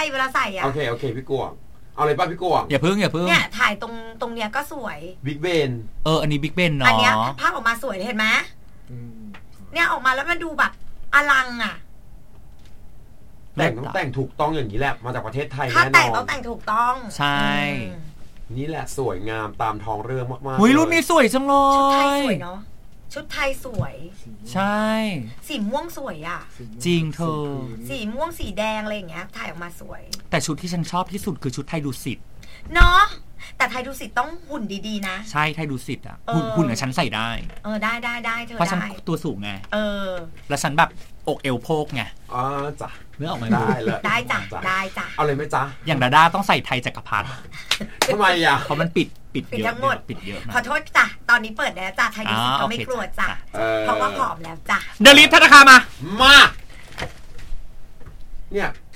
เวลาใส่อ่ะโอเคพี่กวงเอาเลยป่ะพี่กวงอย่าพึ่งเนี่ยถ่ายตรงเนี้ยก็สวยบิ๊กเบนอันนี้บิ๊กเบนเนาะอันเนี้ยภาพออกมาสวยเห็นไหมเนี่ยออกมาแล้วมันดูแบบอลังอ่ะแต่งถูกต้องอย่างนี้แหละมาจากประเทศไทยแน่นอนถ้าแต่งต้องแต่งถูกต้องใช่นี่แหละสวยงามตามท้องเรื่องมากๆรุ่นนี้สวยจังเลยชุดไทยสวยเนาะชุดไทยสวยใช่สีม่วงสวยอ่ะจริงเธอสีม่วงสีแดงอะไรอย่างเงี้ยถ่ายออกมาสวยแต่ชุดที่ฉันชอบที่สุดคือชุดไทยดุสิตเนาะแต่ไทยดุสิตต้องหุ่นดีๆนะใช่ไทยดุสิตอ่ะหุ่นกับฉันใส่ได้ได้เธอเพราะฉันตัวสูงไงแล้วฉันแบบอกเอวโพกไงจ้ะเนื้อออกมาได้เลยได้จ้ะเอาเลยไหมจ๊ะอย่างดาด้าต้องใส่ไทยจักรพรรดิทำไมอ่ะเพราะมันปิดเยอะทั้งหมดปิดเยอะขอโทษจ้ะตอนนี้เปิดแล้วจ้ะไทยดุสิตก็ไม่กลัวจ้ะเพราะว่าผอมแล้วจ้ะเดลิฟธนาคารมาเนี่ย